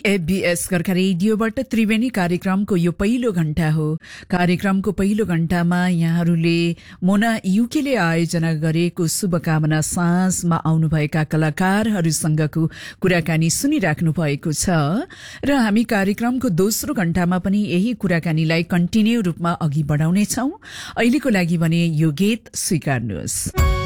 CABS Gorkha रेडियोबाट Triveni कार्यक्रमको यो पहिलो घण्टा हो। कार्यक्रमको पहिलो घण्टामा यहाँहरूले मोना युकेले आयोजना गरेको शुभकामना साँझमा आउनुभएका कलाकारहरूसँगको कुराकानी सुनिराख्नु भएको छ र हामी कार्यक्रमको दोस्रो घण्टामा पनि यही कुराकानीलाई कन्टिन्यू रूपमा अघि बढाउनेछौं। अहिलेको लागि भने यो गीत स्वीकार्नुहोस्।